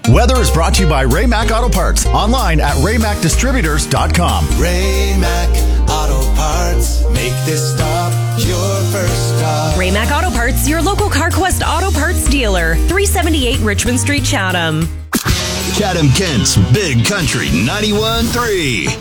Weather is brought to you by Ray Mac Auto Parts. Online at raymacdistributors.com. Ray Mac Auto Parts. Make this stop your first stop. Ray Mac Auto Parts, your local CarQuest Auto Parts dealer. 378 Richmond Street, Chatham. Chatham-Kent's Big Country 91.3.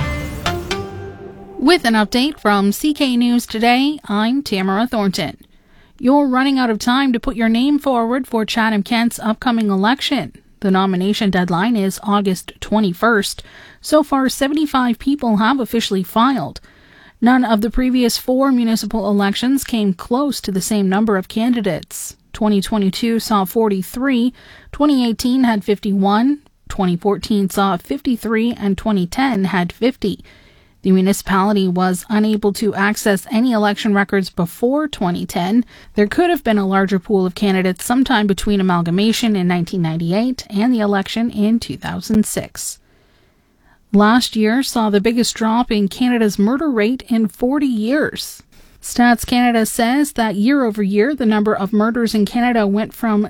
With an update from CK News Today, I'm Tamara Thornton. You're running out of time to put your name forward for Chatham-Kent's upcoming election. The nomination deadline is August 21st. So far, 75 people have officially filed. None of the previous 4 municipal elections came close to the same number of candidates. 2022 saw 43, 2018 had 51, 2014 saw 53, and 2010 had 50. The municipality was unable to access any election records before 2010. There could have been a larger pool of candidates sometime between amalgamation in 1998 and the election in 2006. Last year saw the biggest drop in Canada's murder rate in 40 years. Stats Canada says that year over year, the number of murders in Canada went from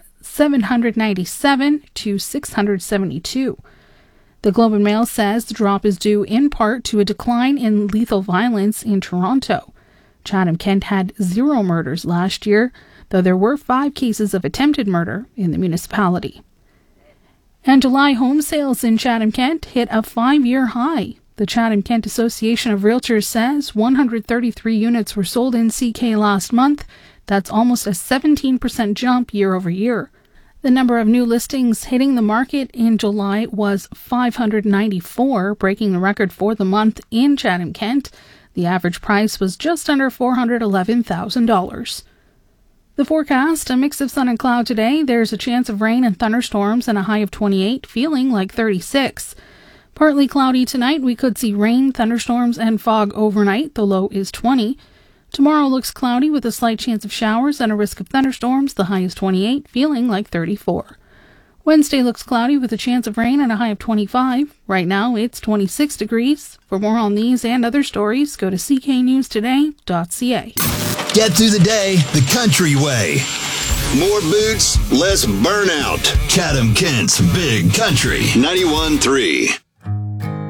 797 to 672. The Globe and Mail says the drop is due in part to a decline in lethal violence in Toronto. Chatham-Kent had 0 murders last year, though there were 5 cases of attempted murder in the municipality. And July home sales in Chatham-Kent hit a 5-year high. The Chatham-Kent Association of Realtors says 133 units were sold in CK last month. That's almost a 17% jump year over year. The number of new listings hitting the market in July was 594, breaking the record for the month in Chatham-Kent. The average price was just under $411,000. The forecast, a mix of sun and cloud today. There's a chance of rain and thunderstorms and a high of 28, feeling like 36. Partly cloudy tonight. We could see rain, thunderstorms, and fog overnight. The low is 20. Tomorrow looks cloudy with a slight chance of showers and a risk of thunderstorms. The high is 28, feeling like 34. Wednesday looks cloudy with a chance of rain and a high of 25. Right now, it's 26 degrees. For more on these and other stories, go to cknewstoday.ca. Get through the day the country way. More boots, less burnout. Chatham-Kent's Big Country 91.3.